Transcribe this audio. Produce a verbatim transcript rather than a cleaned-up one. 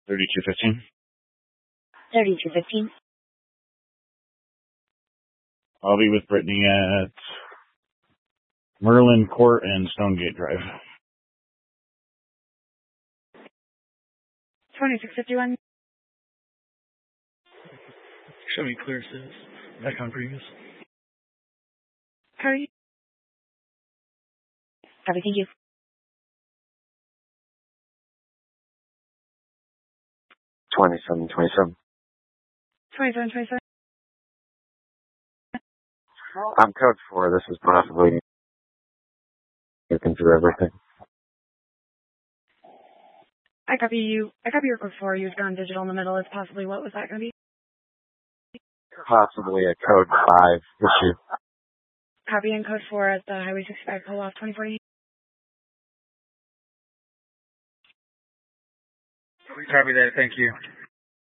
thirty-two fifteen. thirty-two fifteen. I'll be with Brittany at Merlin Court and Stonegate Drive. twenty-six fifty-one. Show me clear says. Back on previous. Hurry. Copy, thank you. twenty-seven twenty-seven. twenty-seven twenty-seven. I'm code four. This is possibly looking through everything. I copy you. I copy your code four. You've gone digital in the middle. It's possibly, what was that going to be? Possibly a code five issue. Copy in code four at the Highway sixty-five pull off twenty forty. Copy that. Thank you.